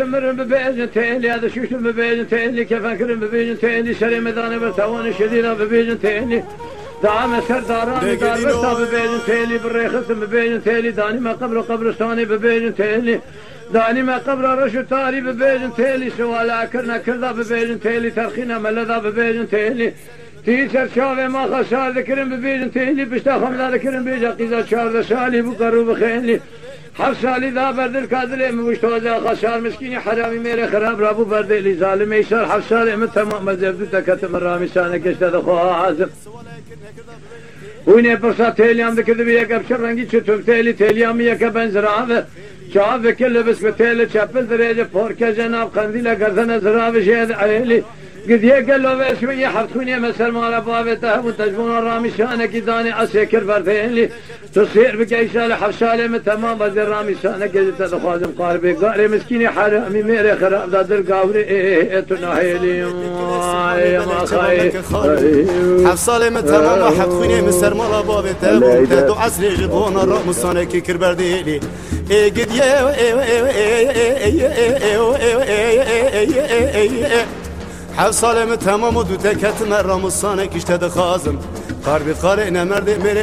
مرن ببيجن تيلي هذا شوش ببيجن تيلي كيف أكرم ببيجن تيلي شري مداني برتوان شديدة ببيجن تيلي دعم سرداران دار برتا ببيجن تيلي بالريخص ببيجن تيلي داني ما قبر قبرستاني ببيجن تيلي داني ما قبر رشو تاري ببيجن تيلي سوالا كرنا كردا ببيجن تيلي ترخينا ملذا ببيجن تيلي تيسر شاوه ما خسار ذكرن ببيجن تيلي بشتا خمدا ذكرن بيجا قيزا شار شالي بقرو بخيلي حر سالی دا بردل کادله موشتوزه خسار مسکینی حرامی میره خراب رابو بردلی ظالم ایشار حر سالی من تمام مزبدو تکتم رامی سانه کشته دخواه عازم وینه برسا تیلیام دکرده بی یک ابشر رنگی چطور تیلیامی یک بنزرابه چاوه کل بس به تیل چپل دریجه پورکه جناب قندیل گردن زرابه شید عیلی قد يقلوا باسمي حرتوني مسل مال بابته وتجبون الرامي شانك داني اسكر بردين تصير بكيسال حفصاله من تمام بدر رامي شانك قلت خادم قاربي قاري مسكيني حرامي ميري خراب دادر قاوري تناهيلي يا ما خاي حفصاله من تمام حرتوني مسل مال بابته تدو عسل جبون الرامي شانك كر بردين قد حفصاله من تمام دو تكت مرام الصانه كشته خازم قاربي قارئ نمرد